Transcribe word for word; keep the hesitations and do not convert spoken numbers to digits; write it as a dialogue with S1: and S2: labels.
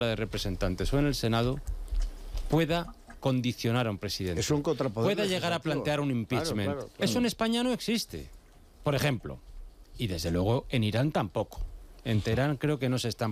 S1: de Representantes o en el Senado pueda condicionar a un presidente.
S2: Es un contrapoder
S1: pueda llegar a plantear un impeachment.
S2: Claro, claro, claro.
S1: Eso en España no existe, por ejemplo. Y desde luego en Irán tampoco. En Teherán creo que no se están